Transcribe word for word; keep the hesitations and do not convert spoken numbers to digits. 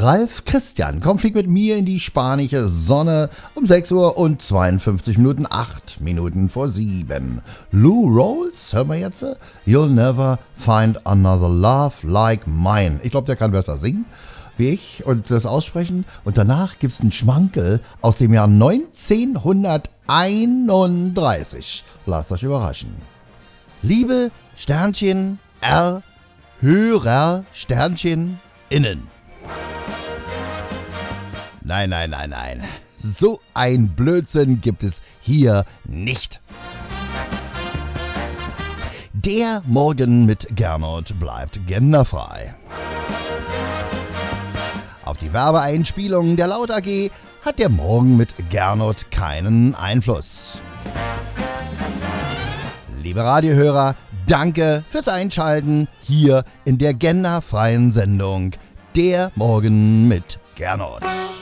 Ralf Christian, komm, flieg mit mir in die spanische Sonne um sechs Uhr und zweiundfünfzig Minuten, acht Minuten vor sieben. Lou Rawls, hören wir jetzt? You'll never find another love like mine. Ich glaube, der kann besser singen wie ich und das aussprechen. Und danach gibt's einen Schmankel aus dem Jahr neunzehnhunderteinunddreißig. Lasst euch überraschen. Liebe Sternchen R, Hörer Sternchen innen. Nein, nein, nein, nein. So ein Blödsinn gibt es hier nicht. Der Morgen mit Gernot bleibt genderfrei. Auf die Werbeeinspielungen der Laut A G hat der Morgen mit Gernot keinen Einfluss. Liebe Radiohörer, danke fürs Einschalten hier in der genderfreien Sendung Der Morgen mit Gernot.